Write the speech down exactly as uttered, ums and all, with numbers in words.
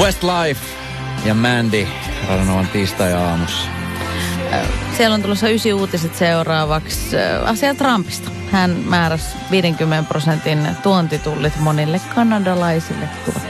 Westlife ja Mandy Radionovan tiistai-aamussa. Siellä on tulossa ysi uutiset seuraavaksi. Asia Trumpista. Hän määräsi viidenkymmenen prosentin tuontitullit monille kanadalaisille tuotteille.